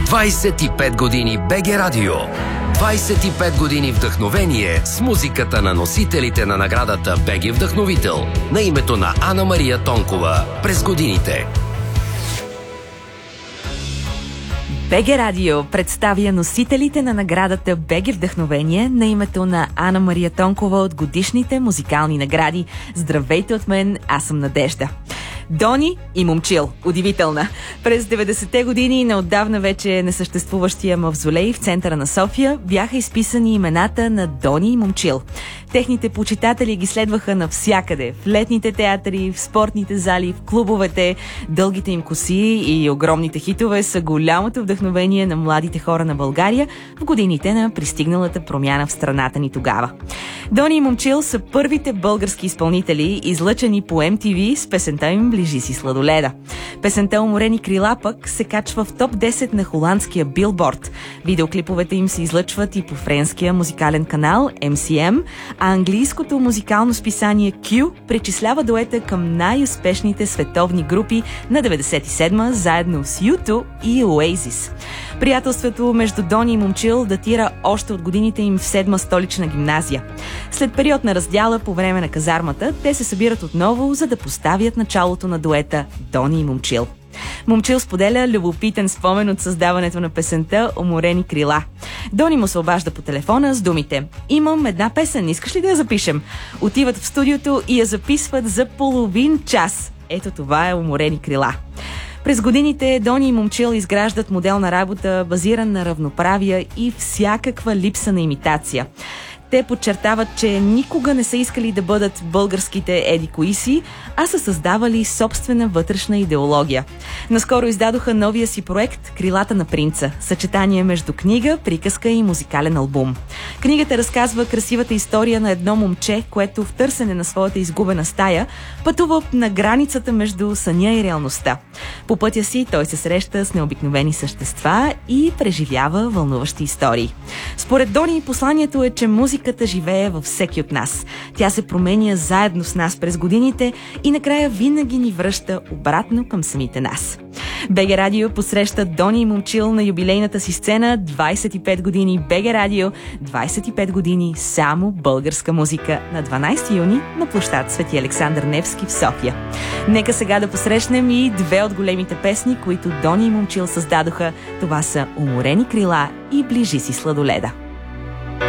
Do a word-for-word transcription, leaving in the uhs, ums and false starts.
двайсет и пет години БГ Радио. двайсет и пет години вдъхновение с музиката на носителите на наградата БГ Вдъхновител на името на Ана Мария Тонкова през годините. БГ Радио представя носителите на наградата БГ Вдъхновение на името на Ана Мария Тонкова от годишните музикални награди. Здравейте от мен, аз съм Надежда. Дони и Момчил. Удивителна. През деветдесетте години на отдавна вече несъществуващия мавзолей в центъра на София бяха изписани имената на Дони и Момчил. Техните почитатели ги следваха навсякъде. В летните театри, в спортните зали, в клубовете. Дългите им коси и огромните хитове са голямото вдъхновение на младите хора на България в годините на пристигналата промяна в страната ни тогава. Дони и Момчил са първите български изпълнители, излъчени по Ем Ти Ви с песента им "Ближи си сладоледа". Песента "Уморени крила" пък се качва в топ десет на холандския Билборд. Видеоклиповете им се излъчват и по френския музикален канал Ем Си Ем, а английското музикално списание Q причислява дуета към най-успешните световни групи на деветдесет и седма, заедно с Ю Ту и Оазис. Приятелството между Дони и Момчил датира още от годините им в седма столична гимназия. След период на раздяла по време на казармата, те се събират отново, за да поставят началото на дуета Дони и Момчил. Момчил споделя любопитен спомен от създаването на песента "Уморени крила". Дони му се обажда по телефона с думите: "Имам една песен, искаш ли да я запишем?" Отиват в студиото и я записват за половин час. Ето това е "Уморени крила". През годините Дони и Момчил изграждат модел на работа, базиран на равноправие и всякаква липса на имитация. Те подчертават, че никога не са искали да бъдат българските еди кои си, а са създавали собствена вътрешна идеология. Наскоро издадоха новия си проект "Крилата на принца", съчетание между книга, приказка и музикален албум. Книгата разказва красивата история на едно момче, което в търсене на своята изгубена стая пътува на границата между съня и реалността. По пътя си той се среща с необикновени същества и преживява вълнуващи истории. Според Дони посланието е, че музиката живее във всеки от нас. Тя се променя заедно с нас през годините и накрая винаги ни връща обратно към самите нас. БГ Радио посреща Дони и Момчил на юбилейната си сцена двайсет и пет години БГ Радио, двайсет и пет години само българска музика на дванайсети юни на площад Свети Александър Невски в София. Нека сега да посрещнем и две от големите песни, които Дони и Момчил създадоха. Това са "Уморени крила" и "Ближи си сладоледа".